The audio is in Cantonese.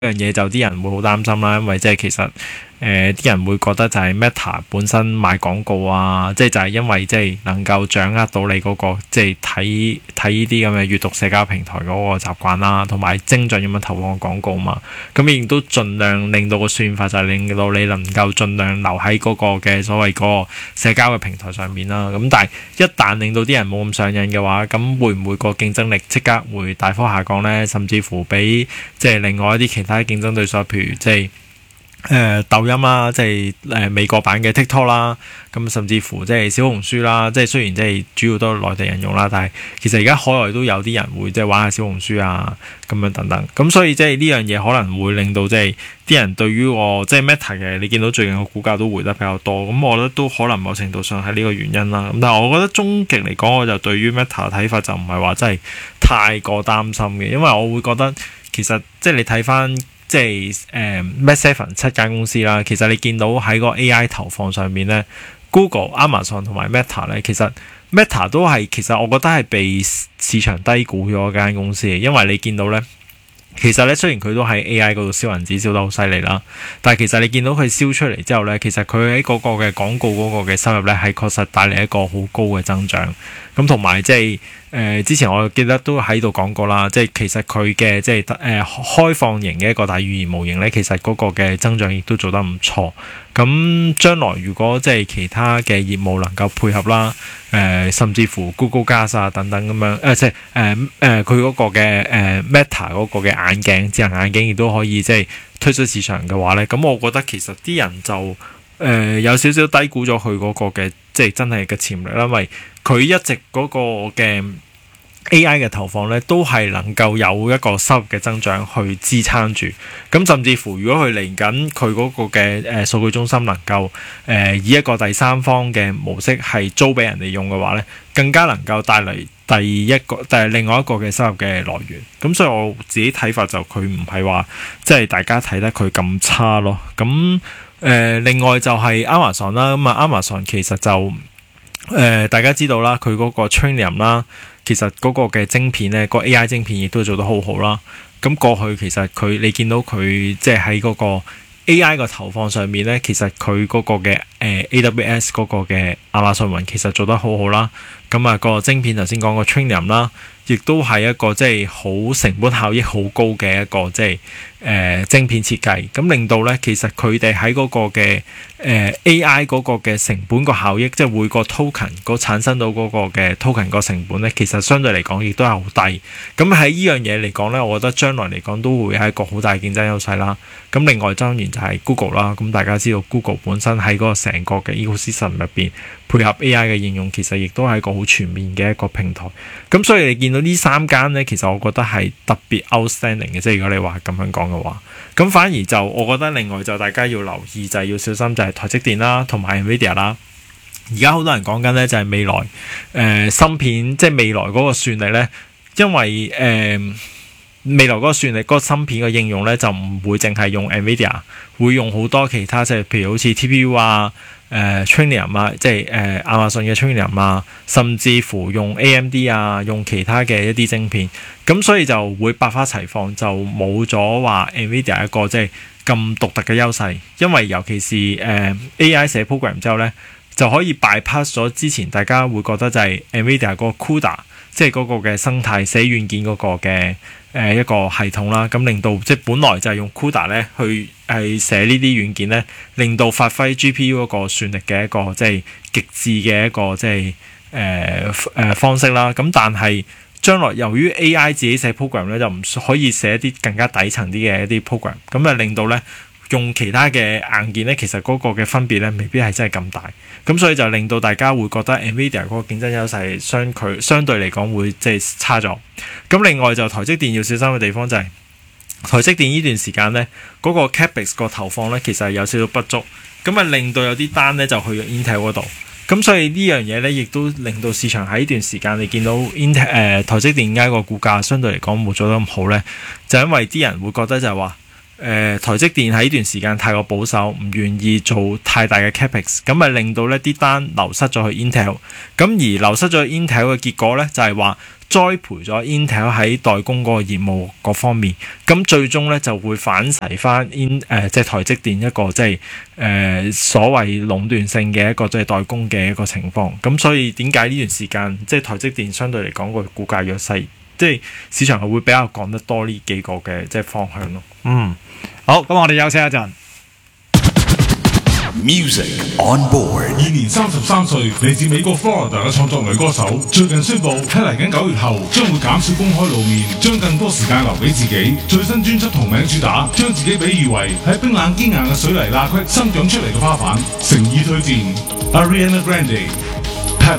樣嘢就啲人會好擔心啦，因為即係其實啲人會覺得就係 Meta 本身賣廣告啊，即係就係因為即係能夠掌握到你嗰個即係睇呢啲咁嘅閱讀社交平台嗰個習慣啦，同埋精準咁樣投放廣告嘛。咁亦都盡量令到個算法就係令到你能夠盡量留喺嗰個嘅所謂嗰個社交嘅平台上面啦。咁但係一旦令到啲人冇咁上癮嘅話，咁會唔會個競爭力即刻會大幅下降呢？甚至乎比即係另外一啲其他競爭對手，譬如即係抖音啦，即係美國版嘅 TikTok 啦，咁甚至乎即係小紅書啦，即係雖然即係主要都係內地人用啦，但係其實而家海外都有啲人會即係玩下小紅書啊，咁樣等等。咁所以即係呢樣嘢可能會令到即係啲人對於我即係 Meta 嘅，你見到最近個股價都回得比較多。咁我覺得都可能某程度上係呢個原因啦。咁但係我覺得終極嚟講，我就對於 Meta 嘅睇法就唔係話真係太過擔心嘅，因為我會覺得其實即係你睇翻。即係Meta 7間公司啦，其實你見到喺個 AI 投放上面咧 ，Google、Amazon 同埋 Meta 咧，其實 Meta 都係其實我覺得係被市場低估咗間公司嘅，因為你見到咧，其實咧雖然佢都喺 AI 嗰度燒銀紙燒得好犀利啦，但係其實你見到佢燒出嚟之後咧，其實佢喺嗰個嘅廣告嗰個嘅收入咧係確實帶嚟一個好高嘅增長。咁同埋即係之前我記得都喺度講過啦，即係其實佢嘅即係開放型嘅一個大語言模型咧，其實嗰個嘅增長亦都做得唔錯。咁將來如果即係其他嘅業務能夠配合啦，甚至乎 Google Glass 啊等等咁樣，即係佢嗰個嘅Meta 嗰個嘅眼鏡智能眼鏡亦都可以即係推出市場嘅話咧，咁我覺得其實啲人就有少少低估咗佢嗰個嘅即係真係嘅潛力啦，因為佢一直嗰個嘅 AI 嘅投放咧，都係能夠有一個收入嘅增長去支撐住。咁甚至乎，如果佢嚟緊佢嗰個嘅數據中心能夠以一個第三方嘅模式係租俾人哋用嘅話咧，更加能夠帶嚟另外一個嘅收入嘅來源。咁所以我自己睇法就佢唔係話即係大家睇得佢咁差咯。咁另外就係 Amazon 啦，咁啊 Amazon 其實就大家知道啦，佢嗰個 Trainium 啦，其實嗰個嘅晶片咧，個 AI 晶片亦都做得好好啦。咁過去其實你見到佢即係喺嗰個 AI 個投放上面咧，其實佢嗰個嘅AWS 嗰個嘅亞馬遜雲其實做得好好啦。咁啊個晶片頭先講個 Trainium 啦，亦都係一個即係好成本效益好高嘅一個即係晶片設計，咁令到咧其實佢哋喺嗰個嘅AI 嗰個嘅成本個效益，即係每個 token 個產生到嗰個嘅 token 個成本咧，其實相對嚟講亦都係好低。咁喺呢樣嘢嚟講咧，我覺得將來嚟講都會係一個好大競爭優勢啦。咁另外當然就係 Google 啦，咁大家知道 Google 本身喺嗰個成個嘅 ecosystem 入邊配合 AI 嘅應用，其實亦都係一個好全面嘅一個平台。咁所以你見到呢三間咧，其實我覺得係特別 outstanding 嘅，即係如果你話咁樣講嘅話，咁反而就我覺得另外就大家要留意就係要小心就係台積電啦，同埋 Nvidia 啦。而家好多人講緊咧就係未來芯片，即係未來嗰個算力咧，因為未來嗰個算力嗰個芯片嘅應用咧就唔會淨係用 Nvidia， 會用好多其他即係譬如好似 TPU 啊。Trainium 啊，即係亞馬遜嘅 Trainium 啊，甚至乎用 AMD 啊，用其他嘅一啲晶片，咁所以就會百花齊放，就冇咗話 Nvidia 一個即係咁獨特嘅優勢，因為尤其是AI 寫 program 之後咧，就可以 bypass 咗之前大家會覺得就係 Nvidia 嗰個 CUDA， 即係嗰個嘅生態寫軟件嗰個嘅一個系統啦，咁令到即係本來就係用 CUDA 咧去係寫呢啲軟件咧，令到發揮 GPU 嗰個算力嘅一個即係極致嘅一個即係方式啦。咁但係將來由於 AI 自己寫 program 咧，就唔可以寫一啲更加底層啲嘅一啲 program， 咁啊令到咧用其他嘅硬件咧，其實嗰個嘅分別咧未必係真係咁大。咁所以就令到大家會覺得 Nvidia 嗰個競爭優勢相對嚟講會即係差咗。咁另外就台積電要小心嘅地方就係、台積電呢段時間咧嗰個 Capex 個投放咧其實係有少少不足，咁啊令到有啲單咧就去咗 Intel 嗰度。咁所以呢樣嘢咧亦都令到市場喺呢段時間你見到台積電而家個股價相對嚟講冇做得咁好咧，就因為啲人會覺得就係話台積電喺呢段時間太過保守，唔願意做太大嘅 capex， 咁啊令到呢啲單流失咗去 Intel， 咁而流失咗去 Intel 嘅結果呢，就係話栽培咗 Intel 喺代工嗰個業務嗰方面，咁最終咧就會反噬翻即係台積電一個即係所謂壟斷性嘅一個即係代工嘅一個情況。咁所以點解呢段時間即係台積電相對嚟講個股價弱勢，即係市場係會比較講得多呢幾個嘅即係方向咯。 好，咁我哋休息一陣。 Music on board。 現年33歲，嚟自美國 Florida 嘅創作女歌手，最近宣布喺嚟緊9月後將會減少公開露面，將更多時間留俾自己。最新專輯同名主打，將自己比喻為喺冰冷堅硬嘅水泥罅隙生長出嚟嘅花瓣，誠意推薦 Ariana Grande。